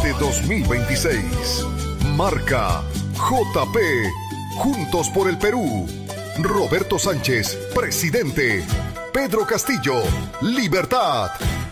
este 2026. Marca JP, Juntos por el Perú. Roberto Sánchez, presidente. Pedro Castillo, Libertad.